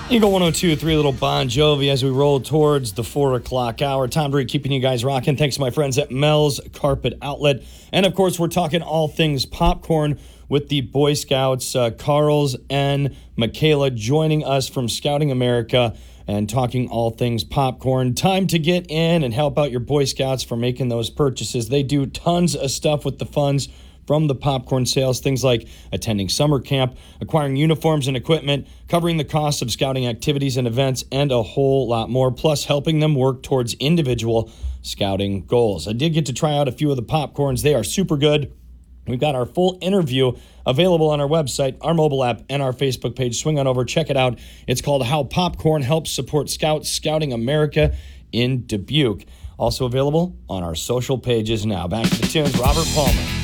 Eagle 102, three little Bon Jovi as we roll towards the 4 o'clock hour. Tom Bree keeping you guys rocking. Thanks to my friends at Mel's Carpet Outlet. And, of course, we're talking all things popcorn with the Boy Scouts. Carls and Michaela joining us from Scouting America and talking all things popcorn. Time to get in and help out your Boy Scouts for making those purchases. They do tons of stuff with the funds from the popcorn sales, things like attending summer camp, acquiring uniforms and equipment, covering the cost of scouting activities and events, and a whole lot more, plus helping them work towards individual scouting goals. I did get to try out a few of the popcorns. They are super good. We've got our full interview available on our website, our mobile app, and our Facebook page. Swing on over, check it out. It's called How Popcorn Helps Support Scouts, Scouting America in Dubuque. Also available on our social pages now. Back to the tunes, Robert Palmer.